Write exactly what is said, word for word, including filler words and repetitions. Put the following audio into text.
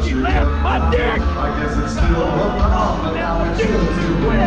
She left my dick! I guess it's still open up, but now it's still too late.